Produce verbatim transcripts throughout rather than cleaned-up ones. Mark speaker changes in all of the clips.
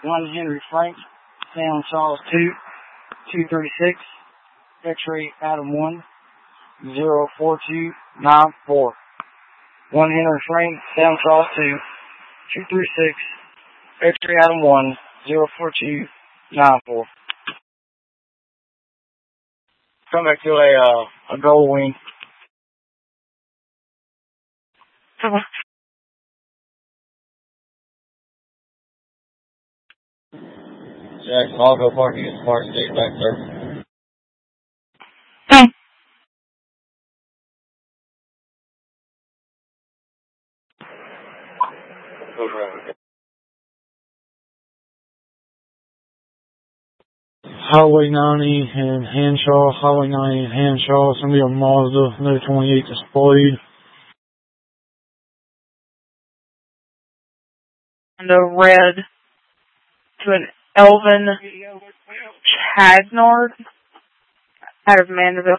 Speaker 1: one Henry Frank, Sam Charles two, two thirty-six, X-ray Adam one, zero four two nine four. one Henry Frank, Sam Charles two, two thirty-six, X-ray Adam one, zero four two nine four. Come back to a, uh, a gold wing. Come on. Jackson, I'll go parking at Smart State back there. Okay. Highway ninety and Hanshaw, Highway ninety and Hanshaw. It's going to be a Mazda, no twenty-eight displayed.
Speaker 2: And a red to an Elvin Chagnard out of Mandeville.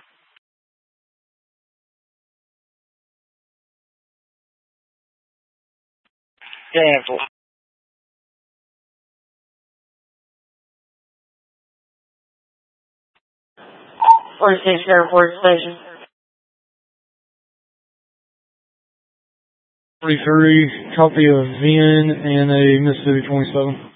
Speaker 1: Cancel.
Speaker 2: forty-six Airport Station.
Speaker 1: forty-three, copy of V N and a Mississippi twenty-seven.